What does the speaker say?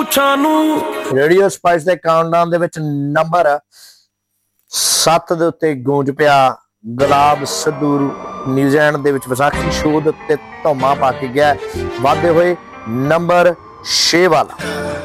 Radio spice ਦੇ countdown ਦੇ ਵਿੱਚ ਨੰਬਰ 7 ਦੇ ਉੱਤੇ ਗੂੰਜ ਪਿਆ ਗੁਲਾਬ ਸਿੱਧੂ ਨਿਊਜ਼ੀਲੈਂਡ ਦੇ ਵਿੱਚ ਵਿਸਾਖੀ ਸ਼ੋਅ ਦੇ ਉੱਤੇ ਧੌਮਾ ਪਾ ਕੇ ਗਿਆ, ਵਾਧੇ ਹੋਏ ਨੰਬਰ 6 ਵਾਲਾ।